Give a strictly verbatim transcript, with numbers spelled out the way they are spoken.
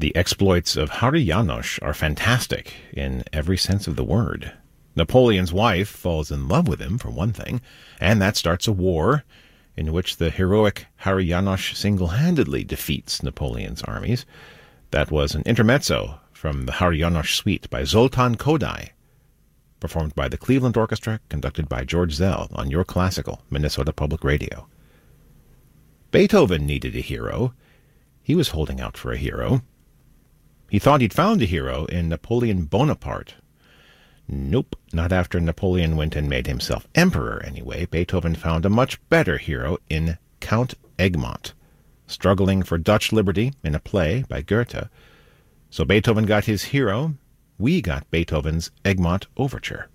The exploits of Hari János are fantastic in every sense of the word. Napoleon's wife falls in love with him, for one thing, and that starts a war in which the heroic Hari János single-handedly defeats Napoleon's armies. That was an intermezzo from the Hari János Suite by Zoltán Kodály, performed by the Cleveland Orchestra, conducted by George Zell on Your Classical, Minnesota Public Radio. Beethoven needed a hero. He was holding out for a hero. He thought he'd found a hero in Napoleon Bonaparte. Nope, not after Napoleon went and made himself emperor, anyway. Beethoven found a much better hero in Count Egmont, struggling for Dutch liberty in a play by Goethe. So Beethoven got his hero. We got Beethoven's Egmont Overture.